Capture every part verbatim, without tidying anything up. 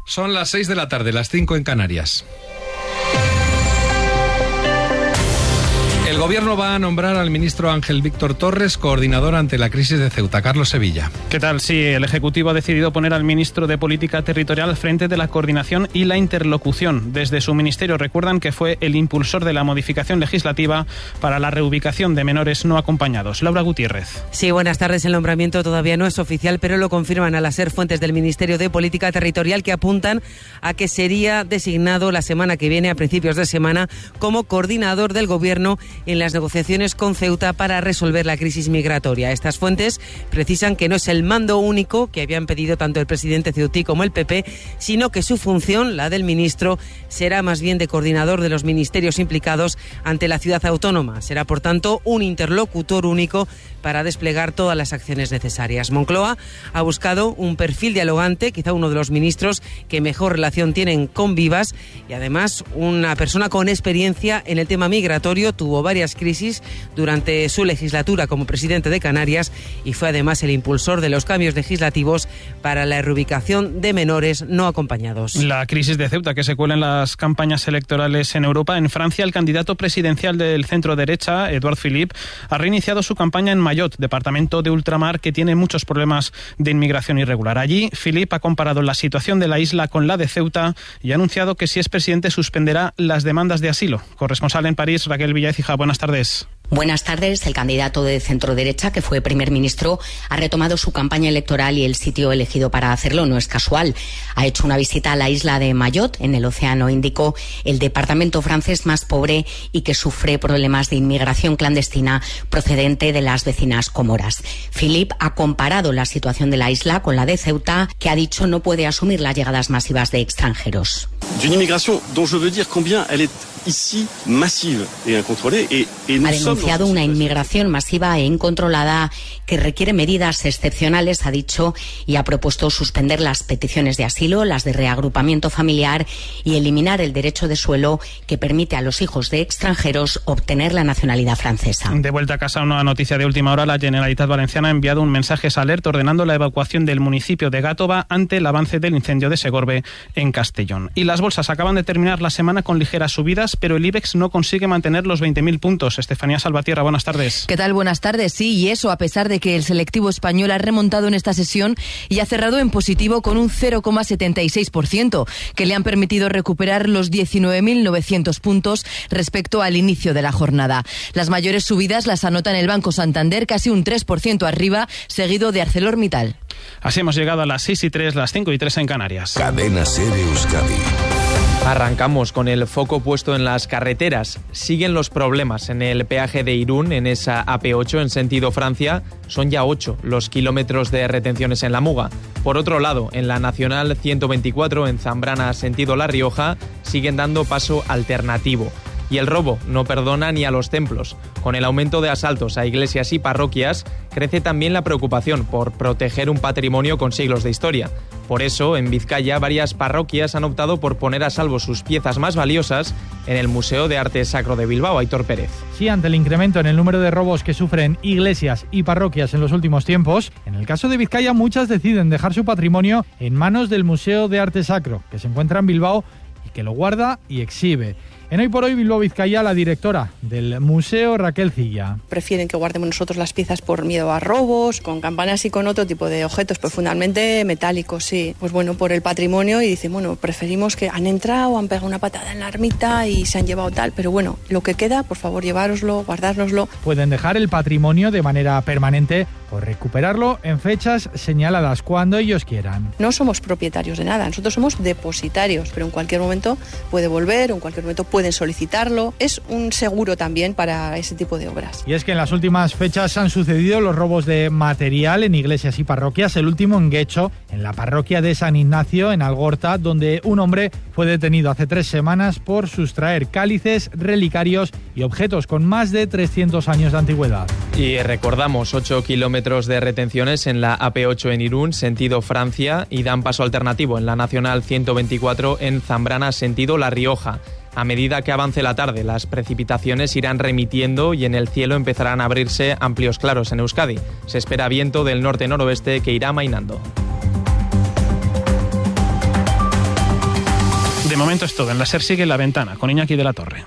Son las seis de la tarde, las cinco en Canarias. El Gobierno va a nombrar al ministro Ángel Víctor Torres coordinador ante la crisis de Ceuta. Carlos Sevilla. ¿Qué tal? Sí, el Ejecutivo ha decidido poner al ministro de Política Territorial al frente de la coordinación y la interlocución. Desde su ministerio recuerdan que fue el impulsor de la modificación legislativa para la reubicación de menores no acompañados. Laura Gutiérrez. Sí, buenas tardes. El nombramiento todavía no es oficial, pero lo confirman al ser fuentes del Ministerio de Política Territorial que apuntan a que sería designado la semana que viene, a principios de semana, como coordinador del Gobierno en las negociaciones con Ceuta para resolver la crisis migratoria. Estas fuentes precisan que no es el mando único que habían pedido tanto el presidente ceutí como el P P, sino que su función, la del ministro, será más bien de coordinador de los ministerios implicados ante la ciudad autónoma. Será, por tanto, un interlocutor único para desplegar todas las acciones necesarias. Moncloa ha buscado un perfil dialogante, quizá uno de los ministros que mejor relación tienen con Vivas, y además una persona con experiencia en el tema migratorio. Tuvo varias crisis durante su legislatura como presidente de Canarias y fue además el impulsor de los cambios legislativos para la reubicación de menores no acompañados. La crisis de Ceuta que se cuela en las campañas electorales en Europa. En Francia, el candidato presidencial del centro derecha, Edouard Philippe, ha reiniciado su campaña en Mayotte, departamento de ultramar que tiene muchos problemas de inmigración irregular. Allí, Philippe ha comparado la situación de la isla con la de Ceuta y ha anunciado que si es presidente suspenderá las demandas de asilo. Corresponsal en París, Raquel Villaécija, buenas tardes. Buenas tardes. El candidato de centro-derecha, que fue primer ministro, ha retomado su campaña electoral y el sitio elegido para hacerlo no es casual. Ha hecho una visita a la isla de Mayotte, en el Océano Índico, el departamento francés más pobre y que sufre problemas de inmigración clandestina procedente de las vecinas Comoras. Philippe ha comparado la situación de la isla con la de Ceuta, que ha dicho no puede asumir las llegadas masivas de extranjeros. D'une inmigración dont je veux dire combien elle est ici massive et incontrôlée et, et nous ha denunciado una inmigración masiva e incontrolada que requiere medidas excepcionales, ha dicho, y ha propuesto suspender las peticiones de asilo, las de reagrupamiento familiar y eliminar el derecho de suelo que permite a los hijos de extranjeros obtener la nacionalidad francesa. De vuelta a casa, una noticia de última hora. La Generalitat Valenciana ha enviado un mensaje a alerta ordenando la evacuación del municipio de Gàtova ante el avance del incendio de Segorbe en Castellón. Y las bolsas acaban de terminar la semana con ligeras subidas, pero el IBEX no consigue mantener los veinte mil puntos. Estefanía Salvatierra, buenas tardes. ¿Qué tal? Buenas tardes. Sí, y eso a pesar de que el selectivo español ha remontado en esta sesión y ha cerrado en positivo con un cero coma setenta y seis por ciento, que le han permitido recuperar los diecinueve mil novecientos puntos respecto al inicio de la jornada. Las mayores subidas las anota en el Banco Santander, casi un tres por ciento arriba, seguido de ArcelorMittal. Así hemos llegado a las seis y tres, las cinco y tres en Canarias. Cadena Ser Euskadi. Arrancamos con el foco puesto en las carreteras. Siguen los problemas en el peaje de Irún, en esa A P ocho en sentido Francia. Son ya ocho los kilómetros de retenciones en la Muga. Por otro lado, en la Nacional ciento veinticuatro en Zambrana sentido La Rioja siguen dando paso alternativo. Y el robo no perdona ni a los templos. Con el aumento de asaltos a iglesias y parroquias, crece también la preocupación por proteger un patrimonio con siglos de historia. Por eso, en Vizcaya, varias parroquias han optado por poner a salvo sus piezas más valiosas en el Museo de Arte Sacro de Bilbao. Aitor Pérez. Sí, ante el incremento en el número de robos que sufren iglesias y parroquias en los últimos tiempos, en el caso de Vizcaya, muchas deciden dejar su patrimonio en manos del Museo de Arte Sacro, que se encuentra en Bilbao y que lo guarda y exhibe. En Hoy por Hoy Bilbao Vizcaya, la directora del museo, Raquel Cilla. Prefieren que guardemos nosotros las piezas por miedo a robos, con campanas y con otro tipo de objetos, pues fundamentalmente metálicos, sí. Pues bueno, por el patrimonio, y dicen, bueno, preferimos que han entrado, han pegado una patada en la ermita y se han llevado tal, pero bueno, lo que queda, por favor, llevároslo, guardárnoslo. Pueden dejar el patrimonio de manera permanente o recuperarlo en fechas señaladas, cuando ellos quieran. No somos propietarios de nada, nosotros somos depositarios, pero en cualquier momento puede volver, o en cualquier momento puede pueden solicitarlo. Es un seguro también para ese tipo de obras. Y es que en las últimas fechas han sucedido los robos de material en iglesias y parroquias. El último en Guecho, en la parroquia de San Ignacio, en Algorta, donde un hombre fue detenido hace tres semanas por sustraer cálices, relicarios y objetos con más de trescientos años de antigüedad. Y recordamos ocho kilómetros de retenciones en la A P ocho en Irún, sentido Francia, y dan paso alternativo en la Nacional ciento veinticuatro en Zambrana, sentido La Rioja. A medida que avance la tarde, las precipitaciones irán remitiendo y en el cielo empezarán a abrirse amplios claros en Euskadi. Se espera viento del norte-noroeste que irá amainando. momento es todo. En la SER sigue La Ventana, con Iñaki de la Torre.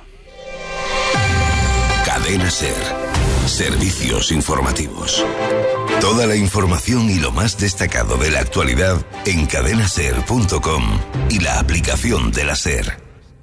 Cadena SER. Servicios informativos. Toda la información y lo más destacado de la actualidad en cadena ser punto com y la aplicación de la SER.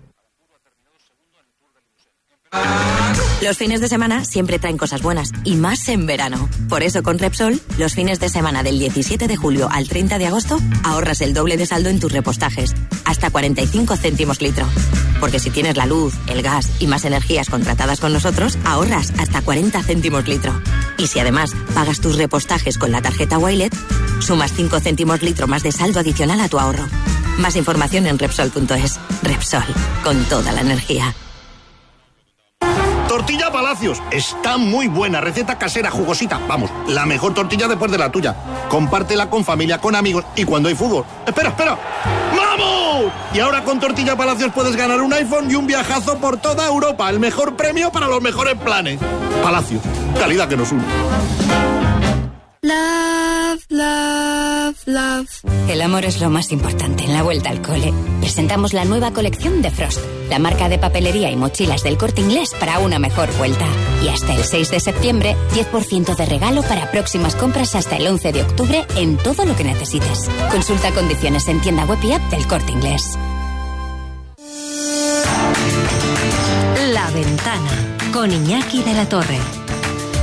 Los fines de semana siempre traen cosas buenas, y más en verano. Por eso con Repsol, los fines de semana del diecisiete de julio al treinta de agosto, ahorras el doble de saldo en tus repostajes, hasta cuarenta y cinco céntimos litro. Porque si tienes la luz, el gas y más energías contratadas con nosotros, ahorras hasta cuarenta céntimos litro. Y si además pagas tus repostajes con la tarjeta Wilet, sumas cinco céntimos litro más de saldo adicional a tu ahorro. Más información en Repsol punto es. Repsol, con toda la energía. Tortilla Palacios, está muy buena, receta casera, jugosita, vamos, la mejor tortilla después de la tuya. Compártela con familia, con amigos y cuando hay fútbol. ¡Espera, espera! ¡Vamos! Y ahora con Tortilla Palacios puedes ganar un iPhone y un viajazo por toda Europa, el mejor premio para los mejores planes. Palacios, calidad que nos une. Love, love, love. El amor es lo más importante en la vuelta al cole. Presentamos la nueva colección de Frost, la marca de papelería y mochilas del Corte Inglés para una mejor vuelta. Y hasta el seis de septiembre, diez por ciento de regalo para próximas compras hasta el once de octubre en todo lo que necesites. Consulta condiciones en tienda web y app del Corte Inglés. La Ventana, con Iñaki de la Torre.